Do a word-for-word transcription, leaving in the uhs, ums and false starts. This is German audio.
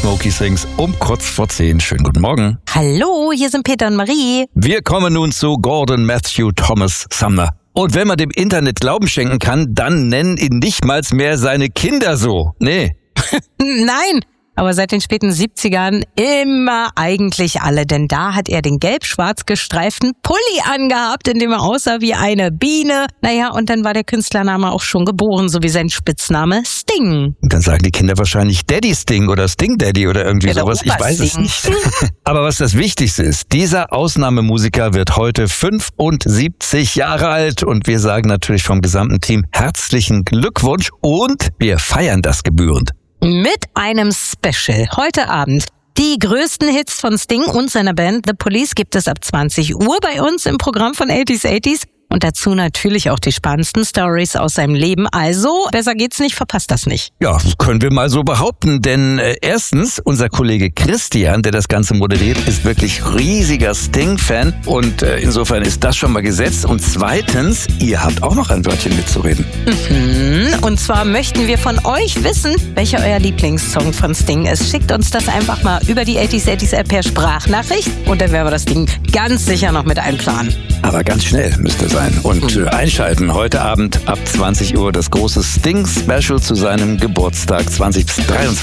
Smokey Sings um kurz vor zehn. Schönen guten Morgen. Hallo, hier sind Peter und Marie. Wir kommen nun zu Gordon Matthew Thomas Sumner. Und wenn man dem Internet Glauben schenken kann, dann nennen ihn nicht mal mehr seine Kinder so. Nee. Nein, aber seit den späten siebzigern immer eigentlich alle, denn da hat er den gelb-schwarz gestreiften Pulli angehabt, in dem er aussah wie eine Biene. Naja, und dann war der Künstlername auch schon geboren, so wie sein Spitzname Sting. Und dann sagen die Kinder wahrscheinlich Daddy Sting oder Sting Daddy oder irgendwie Ja, sowas. Ich weiß es nicht. Aber was das Wichtigste ist, dieser Ausnahmemusiker wird heute fünfundsiebzig Jahre alt und wir sagen natürlich vom gesamten Team herzlichen Glückwunsch und wir feiern das gebührend. Mit einem Special heute Abend. Die größten Hits von Sting und seiner Band The Police gibt es ab zwanzig Uhr bei uns im Programm von achtziger achtziger. Und dazu natürlich auch die spannendsten Stories aus seinem Leben. Also, besser geht's nicht, verpasst das nicht. Ja, können wir mal so behaupten, denn äh, erstens, unser Kollege Christian, der das Ganze moderiert, ist wirklich riesiger Sting-Fan und äh, insofern ist das schon mal gesetzt. Und zweitens, ihr habt auch noch ein Wörtchen mitzureden. Mhm. Und zwar möchten wir von euch wissen, welcher euer Lieblingssong von Sting ist. Schickt uns das einfach mal über die achtziger achtziger App per Sprachnachricht und dann werden wir das Ding ganz sicher noch mit einplanen. Aber ganz schnell müsste sein. Und äh, einschalten heute Abend ab zwanzig Uhr das große Sting-Special zu seinem Geburtstag zwanzig bis dreiundzwanzig.